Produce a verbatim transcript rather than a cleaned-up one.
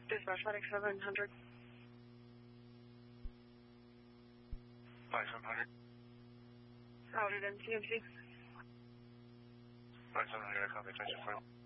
Dispatch Medic seven hundred. Five seven hundred. Routed in C M C. Five seven hundred, I copy, attention for you.